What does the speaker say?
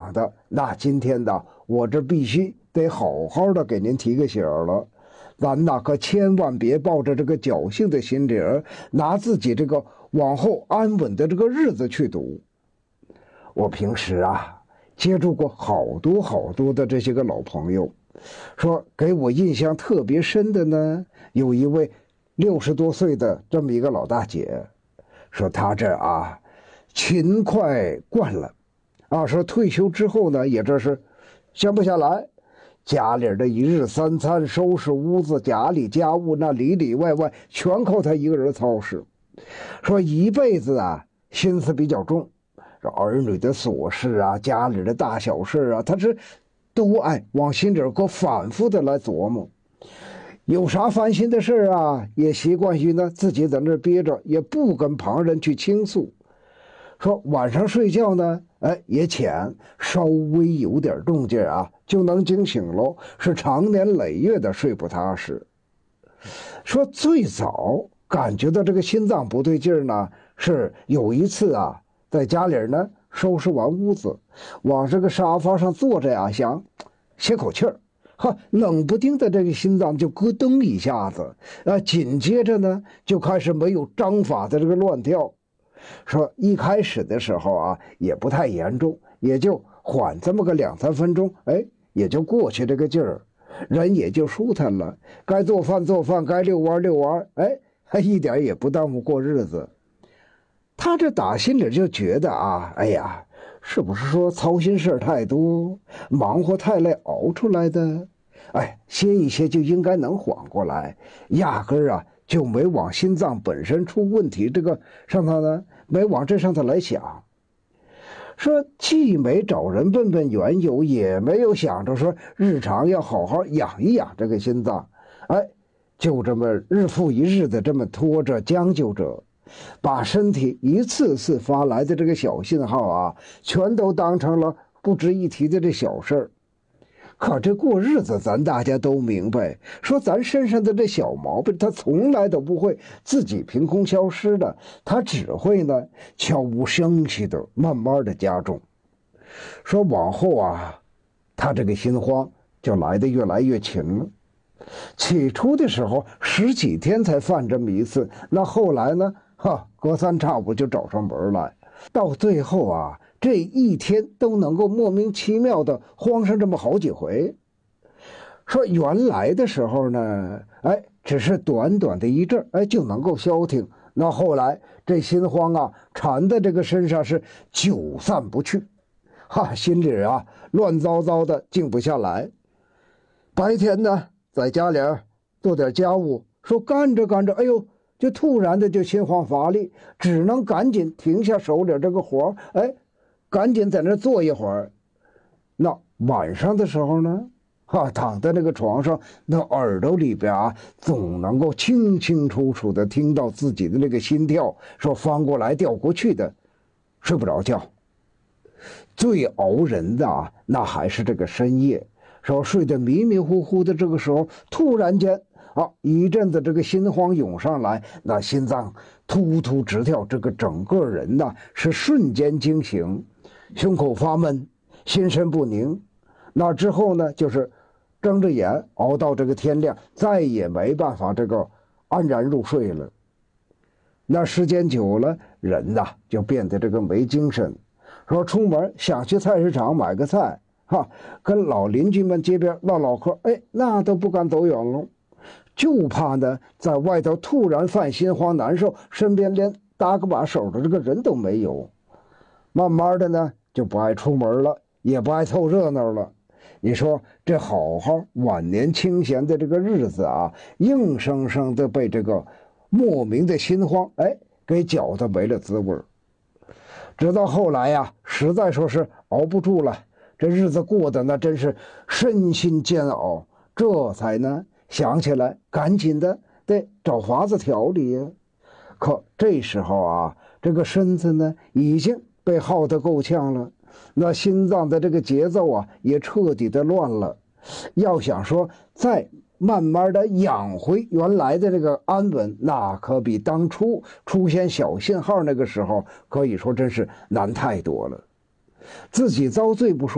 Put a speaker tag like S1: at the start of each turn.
S1: 想的，那今天呢，我这必须得好好的给您提个醒了。咱呐可千万别抱着这个侥幸的心理儿，拿自己这个往后安稳的这个日子去赌。我平时啊接触过好多的这些个老朋友，说给我印象特别深的呢，有一位60多岁的这么一个老大姐，说她这啊勤快惯了啊，说退休之后呢也这是闲不下来，家里的一日三餐、收拾屋子、家里家务，那里里外外全靠他一个人操持。说一辈子啊心思比较重，说儿女的琐事啊、家里的大小事啊，他是都爱往心里给反复的来琢磨。有啥烦心的事啊，也习惯于呢自己在那憋着，也不跟旁人去倾诉。说晚上睡觉呢，也浅，稍微有点动静啊，就能惊醒喽，是长年累月的睡不踏实。说最早感觉到这个心脏不对劲呢，是有一次啊，在家里呢收拾完屋子，往这个沙发上坐着呀，想歇口气儿，冷不丁的这个心脏就咯噔一下子，紧接着呢就开始没有章法的这个乱跳。说一开始的时候啊也不太严重，也就缓这么个2、3分钟，也就过去这个劲儿，人也就舒坦了。该做饭做饭，该遛弯遛弯，还一点也不耽误过日子。他这打心里就觉得啊，哎呀，是不是说操心事太多，忙活太累熬出来的？歇一歇就应该能缓过来，压根儿啊就没往心脏本身出问题这个上头呢，没往这上头来想。说既没找人问问缘由，也没有想着说日常要好好养一养这个心脏，就这么日复一日的这么拖着将就着，把身体一次次发来的这个小信号啊，全都当成了不值一提的这小事儿。可这过日子咱大家都明白，说咱身上的这小毛病它从来都不会自己凭空消失的，它只会呢悄无声息的慢慢的加重。说往后啊他这个心慌就来得越来越勤了，起初的时候10几天才犯这么一次，那后来呢隔3差5就找上门来，到最后啊这一天都能够莫名其妙的慌上这么好几回。说原来的时候呢，只是短短的一阵就能够消停，那后来这心慌啊缠在这个身上是久散不去，心里啊乱糟糟的静不下来。白天呢在家里做点家务，说干着干着，就突然的就心慌乏力，只能赶紧停下手里这个活，赶紧在那坐一会儿。那晚上的时候呢，躺在那个床上，那耳朵里边啊，总能够清清楚楚的听到自己的那个心跳，说翻过来调过去的，睡不着觉。最熬人的啊，那还是这个深夜，说睡得迷迷糊糊的这个时候，突然间一阵子这个心慌涌上来，那心脏突突直跳，这个整个人呢是瞬间惊醒，胸口发闷，心神不宁。那之后呢就是睁着眼熬到这个天亮，再也没办法这个安然入睡了。那时间久了，人呐就变得这个没精神，说出门想去菜市场买个菜，跟老邻居们街边唠唠嗑，那都不敢走远了，就怕呢在外头突然犯心慌难受，身边连搭个把手的这个人都没有。慢慢的呢就不爱出门了，也不爱凑热闹了。你说这好好晚年清闲的这个日子啊，硬生生的被这个莫名的心慌给搅得没了滋味。直到后来呀，实在说是熬不住了，这日子过得那真是身心煎熬，这才呢想起来赶紧的得找法子调理呀。可这时候啊，这个身子呢已经被耗得够呛了，那心脏的这个节奏啊也彻底的乱了。要想说再慢慢的养回原来的这个安稳，那可比当初出现小信号那个时候可以说真是难太多了。自己遭罪不说，